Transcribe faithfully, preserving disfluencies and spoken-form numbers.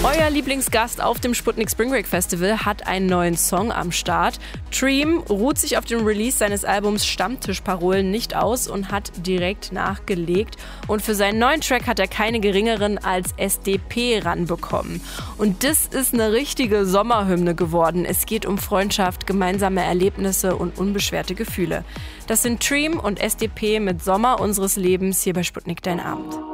Euer Lieblingsgast auf dem Sputnik Spring Break Festival hat einen neuen Song am Start. Dream ruht sich auf dem Release seines Albums Stammtischparolen nicht aus und hat direkt nachgelegt. Und für seinen neuen Track hat er keine geringeren als S D P ranbekommen. Und das ist eine richtige Sommerhymne geworden. Es geht um Freundschaft, gemeinsame Erlebnisse und unbeschwerte Gefühle. Das sind Dream und S D P mit Sommer unseres Lebens hier bei Sputnik Dein Abend.